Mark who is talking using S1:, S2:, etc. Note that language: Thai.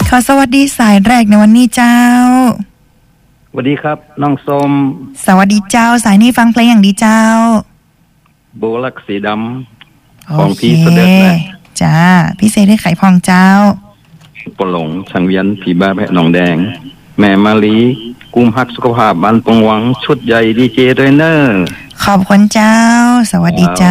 S1: ขอสวัสดีสายแรกในวันนี้เจ้า
S2: สวัสดีครับน้องส้ม
S1: สวัสดีเจ้าสายนี้ฟังเพลงอย่างดีเจ้า
S2: โบลักสีดำของพี่เสด็จนะ
S1: จ้าพี่เสด็จไข่พองเจ้า
S2: ปหลงชังเวียนผีบ้าแพะหนองแดงแม่มาลีกุมฮักสุขภาพบ้านปงหวังชุดใหญ่ดีเจด้วยเนอร์
S1: ขอบคุณเจ้าสวัสดีเจ้า